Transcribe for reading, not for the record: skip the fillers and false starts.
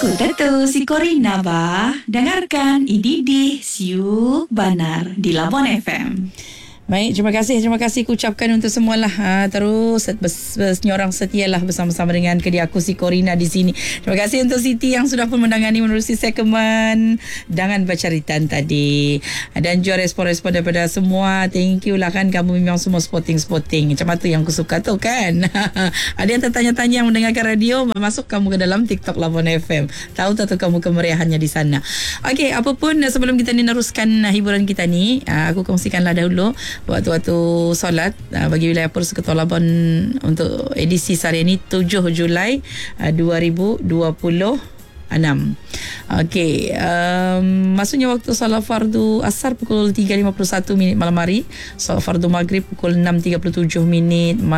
Aku Dato' si Corina ba. Dengarkan Ididi Siuk Banar di Labuan FM. Baik, terima kasih ku ucapkan untuk semualah. Terus bersenyorang setialah bersama-sama dengan kedia aku si Corina di sini. Terima kasih untuk Siti yang sudah pun mendangani menerusi segmen Dangan Bercaritan tadi. Dan juga respon-respon daripada semua. Thank you lah kan, kamu memang semua sporting. Macam tu yang aku suka tu kan. Ada yang tertanya-tanya yang mendengarkan radio, masuk kamu ke dalam TikTok Labuan FM. Tahu tak kamu kemeriahannya di sana. Okey, apapun sebelum kita meneruskan hiburan kita ni, aku kongsikanlah dahulu waktu-waktu solat bagi wilayah Persekutuan Labuan untuk edisi hari ini 7 Julai 2026. Okey, maksudnya waktu solat fardu asar pukul 3.51 minit malam hari, solat fardu maghrib pukul 6.37 minit